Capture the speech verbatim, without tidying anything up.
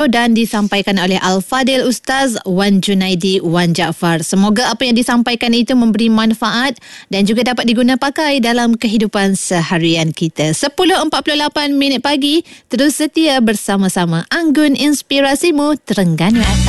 dan disampaikan oleh Al-Fadil Ustaz Wan Junaidi Wan Jaafar. Semoga apa yang disampaikan itu memberi manfaat dan juga dapat diguna pakai dalam kehidupan seharian kita. sepuluh empat puluh lapan minit pagi, terus setia bersama-sama Anggun Inspirasimu, Terengganu Atas.